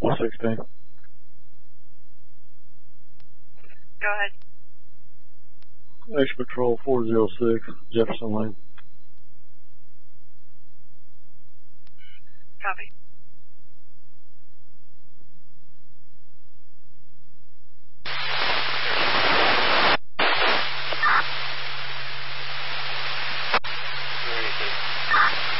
16. Go ahead. Action Patrol 406, Jefferson Lane. Copy.